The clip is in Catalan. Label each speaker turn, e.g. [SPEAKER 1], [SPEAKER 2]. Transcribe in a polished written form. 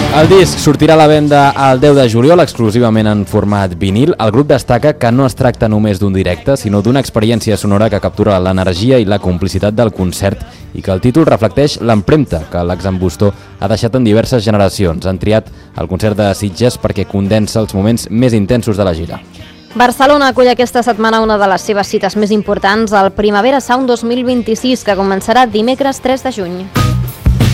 [SPEAKER 1] El disc sortirà a la venda el 10 de juliol exclusivament en format vinil. El grup destaca que no es tracta només d'un directe, sinó d'una experiència sonora que captura l'energia i la complicitat del concert i que el títol reflecteix l'empremta que l'Exambustó ha deixat en diverses generacions. Han triat el concert de Sitges perquè condensa els moments més intensos de la gira.
[SPEAKER 2] Barcelona acull aquesta setmana una de les seves cites més importants, el Primavera Sound 2026, que començarà dimecres 3 de juny.